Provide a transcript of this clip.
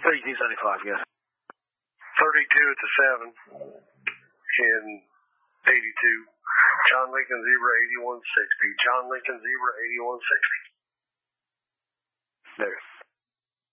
3275, yes. 32 at the 7 in 82. John Lincoln Zebra 8160. John Lincoln Zebra 8160. There.